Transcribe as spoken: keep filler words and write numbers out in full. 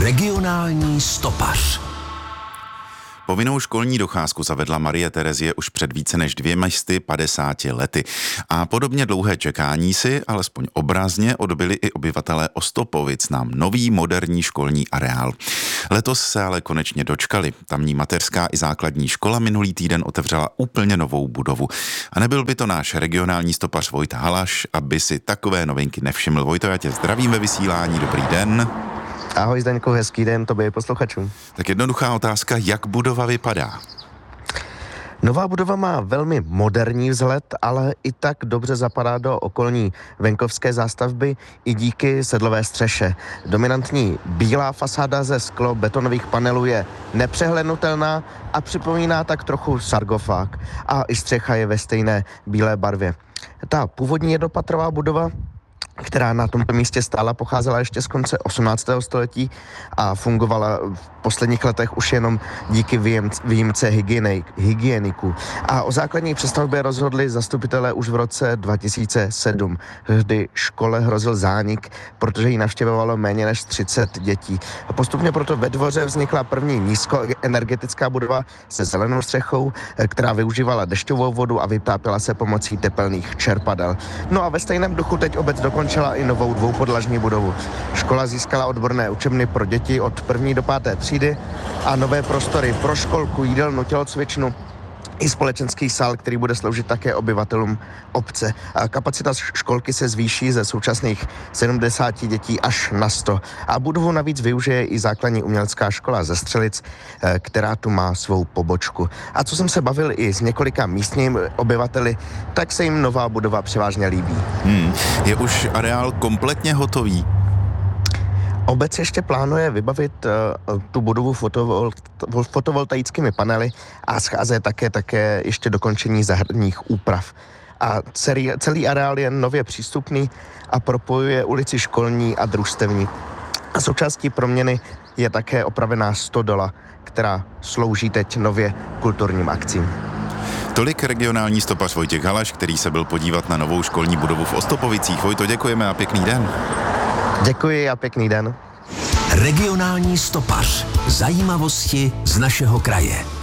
Regionální stopař. Povinnou školní docházku zavedla Marie Terezie už před více než dvěma sty padesáti lety. A podobně dlouhé čekání si, alespoň obrazně, odbyli i obyvatelé Ostopovic na nový moderní školní areál. Letos se ale konečně dočkali. Tamní mateřská i základní škola minulý týden otevřela úplně novou budovu. A nebyl by to náš regionální stopař Vojta Halaš, aby si takové novinky nevšiml. Vojto, já tě zdravím ve vysílání, dobrý den. Ahoj Zdeňku, hezký den tobě posluchačům. Tak jednoduchá otázka, jak budova vypadá? Nová budova má velmi moderní vzhled, ale i tak dobře zapadá do okolní venkovské zástavby i díky sedlové střeše. Dominantní bílá fasáda ze sklo-betonových panelů je nepřehlednutelná a připomíná tak trochu sargofág. A i střecha je ve stejné bílé barvě. Ta původní jednopatrová budova, která na tomto místě stála, pocházela ještě z konce osmnáctého století a fungovala v posledních letech už jenom díky výjimce hygieniků. A o základní přestavbě rozhodli zastupitelé už v roce dva tisíce sedm, kdy škole hrozil zánik, protože ji navštěvovalo méně než třicet dětí. A postupně proto ve dvoře vznikla první nízkoenergetická budova se zelenou střechou, která využívala dešťovou vodu a vytápěla se pomocí tepelných čerpadel. No a ve stejném duchu teď obec dokončila i novou dvoupodlažní budovu. Škola získala odborné učebny pro děti od první do páté třídy a nové prostory pro školku, jídelnu, tělocvičnu i společenský sál, který bude sloužit také obyvatelům obce. A kapacita školky se zvýší ze současných sedmdesáti dětí až na sto. A budovu navíc využije i základní umělecká škola ze Střelic, která tu má svou pobočku. A co jsem se bavil i s několika místními obyvateli, tak se jim nová budova převážně líbí. Hmm. Je už areál kompletně hotový? Obec ještě plánuje vybavit uh, tu budovu fotovol, fotovoltaickými panely a schází také, také ještě dokončení zahradních úprav. A celý, celý areál je nově přístupný a propojuje ulici Školní a Družstevní. A součástí proměny je také opravená stodola, která slouží teď nově kulturním akcím. Tolik regionální stopař Vojtěch Halaš, který se byl podívat na novou školní budovu v Ostopovicích. Vojto, děkujeme a pěkný den. Děkuji a pěkný den. Regionální stopař. Zajímavosti z našeho kraje.